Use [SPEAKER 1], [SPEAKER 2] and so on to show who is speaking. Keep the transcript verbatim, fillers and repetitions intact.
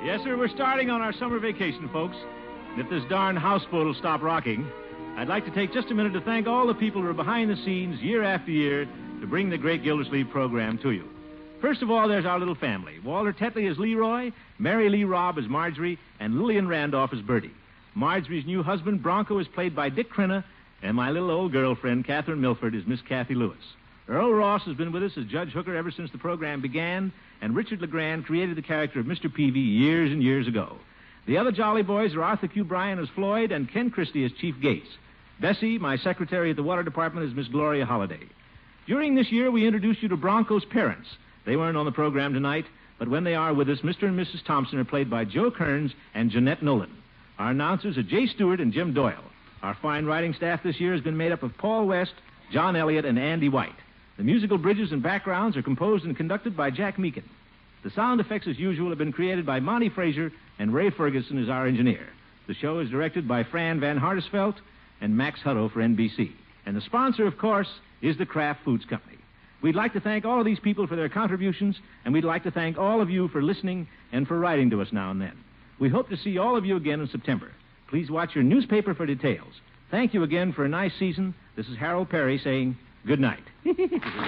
[SPEAKER 1] Yes, sir, we're starting on our summer vacation, folks. And if this darn houseboat will stop rocking, I'd like to take just a minute to thank all the people who are behind the scenes year after year to bring the Great Gildersleeve program to you. First of all, there's our little family. Walter Tetley as Leroy, Mary Lee Robb as Marjorie, and Lillian Randolph as Bertie. Marjorie's new husband, Bronco, is played by Dick Crenna, and my little old girlfriend, Catherine Milford, is Miss Kathy Lewis. Earl Ross has been with us as Judge Hooker ever since the program began, and Richard LeGrand created the character of Mister Peavy years and years ago. The other Jolly Boys are Arthur Q. Bryan as Floyd and Ken Christie as Chief Gates. Bessie, my secretary at the Water Department, is Miss Gloria Holliday. During this year, we introduced you to Bronco's parents. They weren't on the program tonight, but when they are with us, Mister and Missus Thompson are played by Joe Kearns and Jeanette Nolan. Our announcers are Jay Stewart and Jim Doyle. Our fine writing staff this year has been made up of Paul West, John Elliott, and Andy White. The musical bridges and backgrounds are composed and conducted by Jack Meakin. The sound effects, as usual, have been created by Monty Frazier, and Ray Ferguson is our engineer. The show is directed by Fran Van Hartesveld and Max Hutto for N B C. And the sponsor, of course, is the Kraft Foods Company. We'd like to thank all of these people for their contributions, and we'd like to thank all of you for listening and for writing to us now and then. We hope to see all of you again in September. Please watch your newspaper for details. Thank you again for a nice season. This is Harold Perry saying good night.